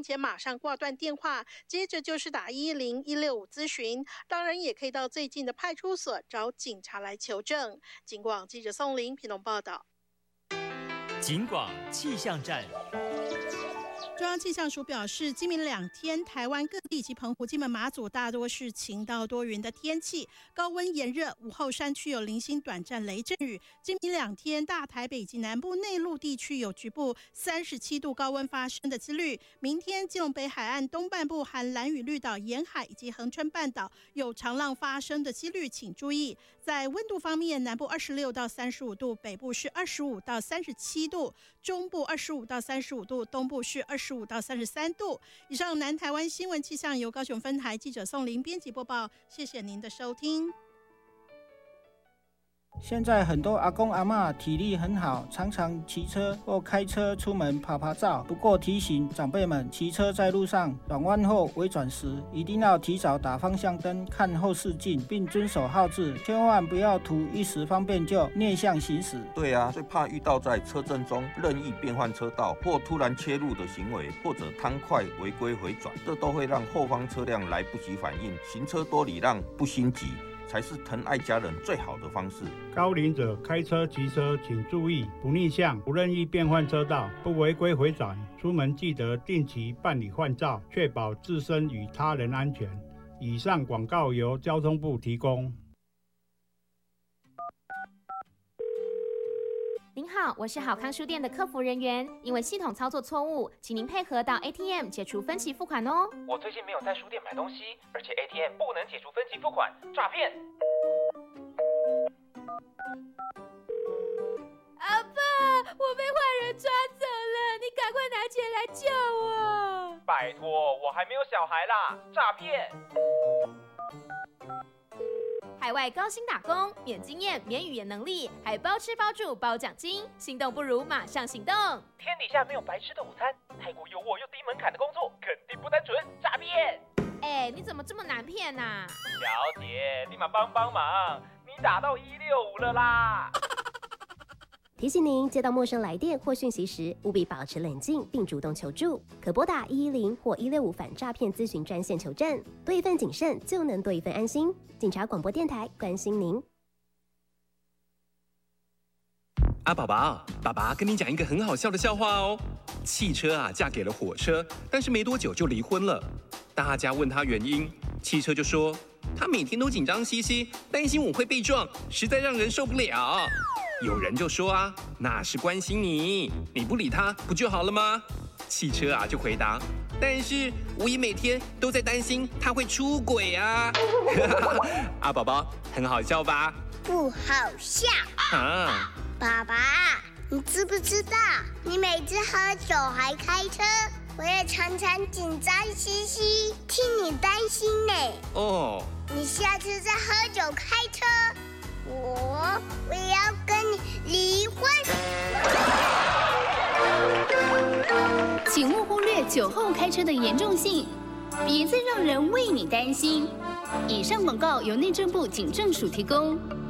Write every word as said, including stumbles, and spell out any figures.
前马上挂断电话，接着就是打一零一六五咨询，当然也可以到最近的派出所找警察来求证。警广记者宋玲屏东报道。 警广气象站。 中央气象署表示，今明两天台湾各地及澎湖、金门、马祖大多是晴到多云的天气，高温炎热，午后山区有零星短暂雷阵雨。今明两天大台北及南部内陆地区有局部三十七度高温发生的几率。明天基隆北海岸东半部含兰屿绿岛沿海以及恒春半岛有长浪发生的几率，请注意。在温度方面，南部二十六到三十五度，北部是二十五到三十七度，中部二十五到三十五度，东部是二十五到三十三度。以上南台湾新闻气象由高雄分台记者宋玲编辑播报，谢谢您的收听。 现在很多阿公阿嬷体力很好，常常骑车或开车出门趴趴照。不过提醒长辈们，骑车在路上转弯后微转时，一定要提早打方向灯，看后视镜，并遵守号志，千万不要图一时方便就逆向行驶。 对啊，最怕遇到在车阵中任意变换车道或突然切入的行为，或者贪快违规回转，这都会让后方车辆来不及反应。行车多礼让，不心急，才是疼爱家人最好的方式。 高龄者开车骑车请注意，不逆向，不任意变换车道，不违规回转。出门记得定期办理换照，确保自身与他人安全。以上广告由交通部提供。 您好，我是好康书店的客服人员，因为系统操作错误，请您配合到 A T M 解除分期付款哦。 我最近没有在书店买东西，而且 A T M 不能解除分期付款，诈骗！ 阿爸，我被坏人抓走了，你赶快拿钱来救我！ 拜托，我还没有小孩啦，诈骗！ 海外高薪打工，免经验、免语言能力，还包吃包住包奖金，心动不如马上行动！ 天底下没有白吃的午餐，太过诱惑又低门槛的工作，肯定不单纯，诈骗！ 哎，你怎么这么难骗啊？ 小姐，立马帮帮忙，你打到一六五了啦！ 提醒您，接到陌生来电或讯息时，务必保持冷静并主动求助，可拨打一一零或一六五反诈骗咨询专线求证。多一份谨慎，就能多一份安心。警察广播电台关心您。 阿宝宝，爸爸跟你讲一个很好笑的笑话哦。汽车啊嫁给了火车，但是没多久就离婚了。大家问他原因，汽车就说他每天都紧张兮兮，担心我会被撞，实在让人受不了。有人就说啊，那是关心你，你不理他不就好了吗？汽车啊就回答，但是我也每天都在担心他会出轨啊。阿宝宝很好笑吧？ 不好笑啊！ 爸爸，你知不知道，你每次喝酒还开车，我也常常紧张兮兮，替你担心呢。 哦， 你下次再喝酒开车，我我也要跟你离婚。 请勿忽略酒后开车的严重性，别再让人为你担心。以上广告由内政部警政署提供。